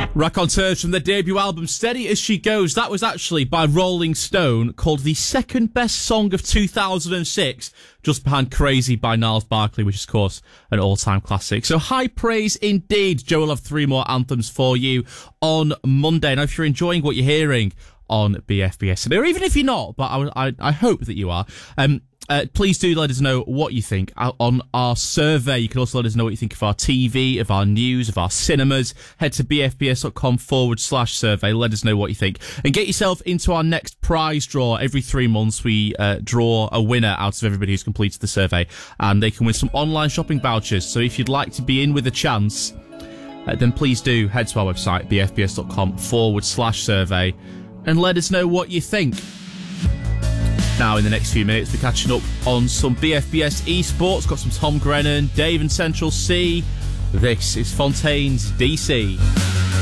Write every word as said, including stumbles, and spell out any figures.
Raconteurs from their debut album Steady As She Goes. That was actually by Rolling Stone, called the second best song of two thousand six, just behind Crazy by Gnarls Barkley, which is, of course, an all-time classic. So high praise indeed. Joe will have three more anthems for you on Monday. Now, if you're enjoying what you're hearing on B F B S today, or even if you're not, but I, I, I hope that you are, um, Uh, please do let us know what you think on our survey. You can also let us know what you think of our T V, of our news, of our cinemas. Head to bfbs.com forward slash survey. Let us know what you think. And get yourself into our next prize draw. Every three months, we uh, draw a winner out of everybody who's completed the survey. And they can win some online shopping vouchers. So if you'd like to be in with a chance, uh, then please do head to our website, bfbs.com forward slash survey. And let us know what you think. Now, in the next few minutes, we're catching up on some B F B S eSports. Got some Tom Grennan, Dave and Central C. This is Fontaine's D C.